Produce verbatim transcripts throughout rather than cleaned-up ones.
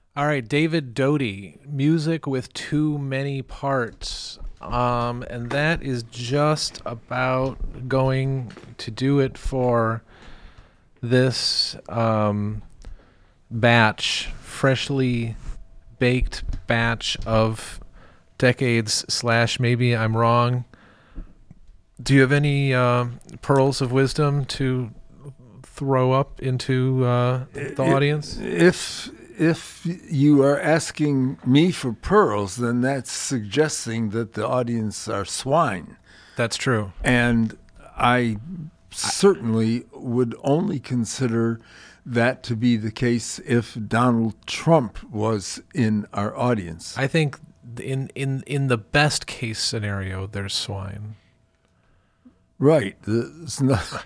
All right, David Doty, music with too many parts. Um, and that is just about going to do it for this um, batch, freshly baked batch of decades slash maybe I'm wrong. Do you have any uh, pearls of wisdom to throw up into uh, the I- audience? If if you are asking me for pearls, then that's suggesting that the audience are swine. That's true. And I certainly would only consider that to be the case if Donald Trump was in our audience. I think in in in the best case scenario, there's swine. Right. It's not,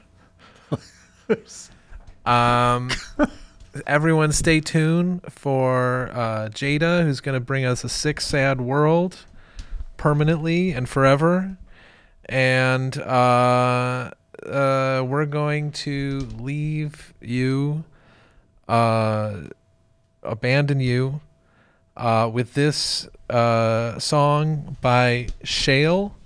Um, everyone, stay tuned for uh, Jada, who's going to bring us a sick, sad world permanently and forever, and uh, uh, we're going to leave you, uh, abandon you, uh, with this uh, song by Shale,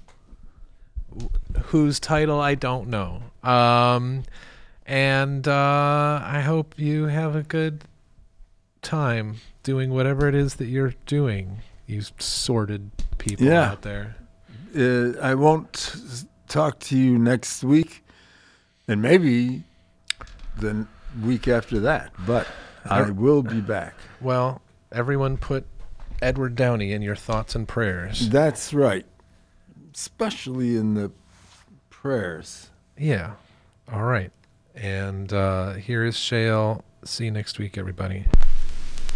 whose title I don't know. Um, and uh, I hope you have a good time doing whatever it is that you're doing, you sordid people Yeah. out there. uh, I won't talk to you next week, and maybe the week after that, but I will be back. Well, everyone put Edward Downey in your thoughts and prayers. That's right, especially in the prayers. Yeah. All right. And uh, here is Shale. See you next week, everybody.